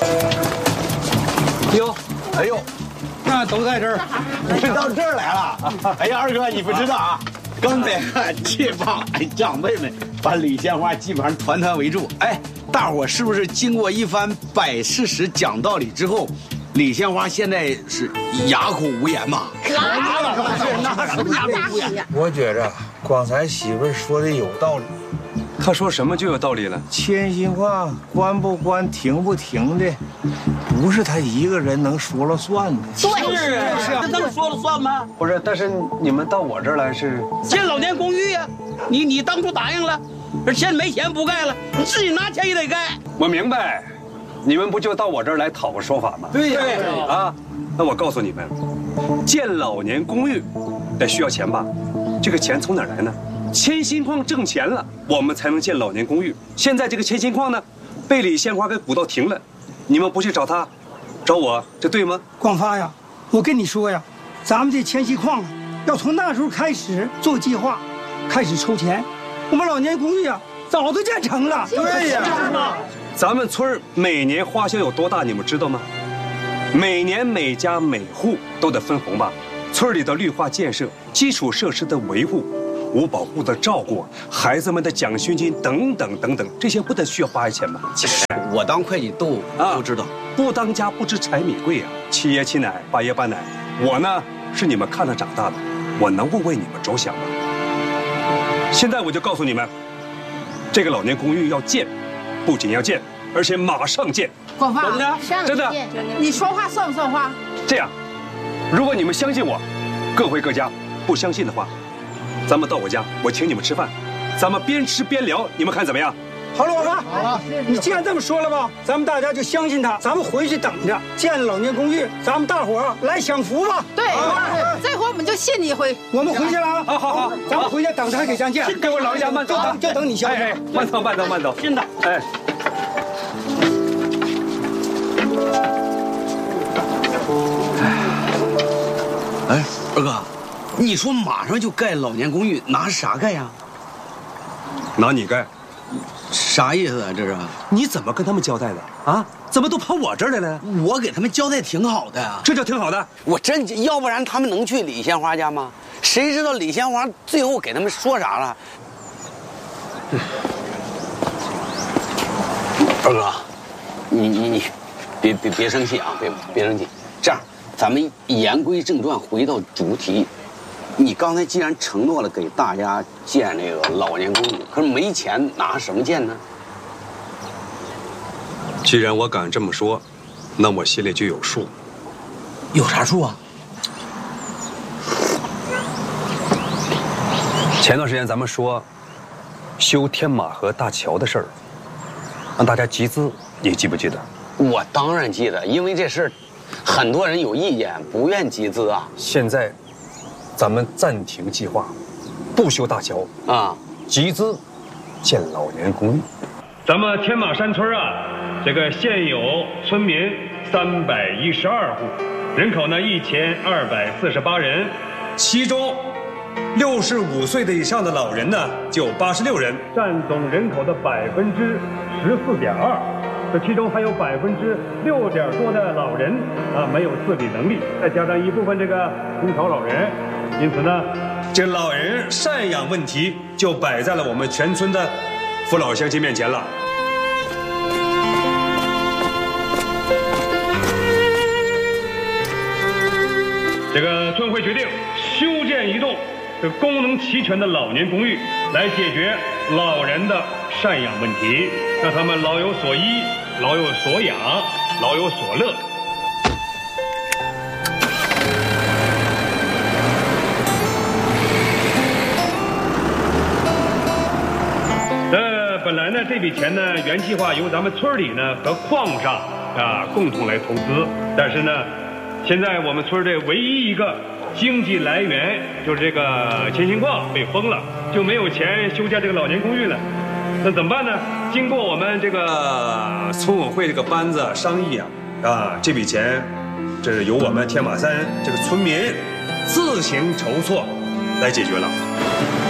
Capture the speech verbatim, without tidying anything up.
哟，哎呦，那都在这儿， 你到这儿来了。哎呀，二哥，你不知道啊，刚才看这帮哎长辈们把李鲜花基本上团团围住。哎，大伙是不是经过一番摆事实、讲道理之后，李鲜花现在是哑口无言嘛？ 哑口无言。 我觉着刚才媳妇说的有道理。 他说什么就有道理了？ 千心话关不关、停不停的，不是他一个人能说了算的。 对， 是啊，是啊，这能说了算吗？ 不是，但是你们到我这儿来是建老年公寓呀、啊，你你当初答应了，而现在没钱不盖了，你自己拿钱也得盖。 我明白，你们不就到我这儿来讨个说法吗？ 对呀， 啊，那我告诉你们，建老年公寓得需要钱吧？这个钱从哪儿来呢？千心矿挣钱了，我们才能建老年公寓。现在这个千心矿呢，被李鲜花给鼓捣停了，你们不去找他，找我，这对吗？ 广发呀，我跟你说呀，咱们这千禧矿啊，要从那时候开始做计划，开始筹钱，我们老年公寓啊，早都建成了。 对呀， 咱们村每年花销有多大，你们知道吗？每年每家每户都得分红吧？村里的绿化建设、基础设施的维护、五保户的照顾、孩子们的奖学金等等等等，这些不得需要花钱吗？ 我当会计都都知道， 不当家不知柴米贵啊，七爷七奶，八爷八奶。我呢是你们看着长大的，我能不为你们着想吗？现在我就告诉你们，这个老年公寓要建，不仅要建，而且马上建。 广发， 真的， 你说话算不算话？ 这样，如果你们相信我，各回各家；不相信的话，咱们到我家，我请你们吃饭，咱们边吃边聊，你们看怎么样？ 好了，广发，好了，你既然这么说了吧，咱们大家就相信他，咱们回去等着建老年公寓，咱们大伙儿来享福吧。 对，这回我们就信你一回。 我们回去了啊！ 好好好， 咱们回去等着他给咱建。 给我老人家慢走， 就等就等你消息。 慢走慢走慢走， 真的， 哎。 哎，二哥，你说马上就盖老年公寓，拿啥盖呀？ 拿你盖， 啥意思啊？这是？ 你怎么跟他们交代的啊？怎么都跑我这儿来了？ 我给他们交代挺好的呀。 这就挺好的。 我真，要不然他们能去李鲜花家吗？谁知道李鲜花最后给他们说啥了？二哥，你你你，别别别生气啊！别别生气。这样，咱们言归正传，回到主题。你刚才既然承诺了给大家建那个老年公寓，可是没钱，拿什么建呢？ 既然我敢这么说，那我心里就有数。 有啥数啊？ 前段时间咱们说修天马河大桥的事儿，让大家集资，你记不记得？ 我当然记得，因为这事儿，很多人有意见，不愿集资啊。 现在，咱们暂停计划，不修大桥啊， 集资建老年公寓。咱们天马山村啊，这个现有村民三百一十二户，人口呢一千二百四十八人，其中六十五岁的以上的老人呢就八十六人，占总人口的百分之十四点二。这其中还有百分之六点多的老人啊没有自理能力，再加上一部分这个空巢老人，因此呢，这老人赡养问题就摆在了我们全村的父老乡亲面前了。这个村会决定修建一栋这功能齐全的老年公寓，来解决老人的赡养问题，让他们老有所依、老有所养、老有所乐。那本来呢，这笔钱呢，原计划由咱们村里呢和矿上啊共同来投资，但是呢，现在我们村的唯一一个经济来源就是这个千心矿被封了，就没有钱修建这个老年公寓了。那怎么办呢？经过我们这个村委会这个班子商议啊，啊，这笔钱，这是由我们天马山这个村民自行筹措来解决了。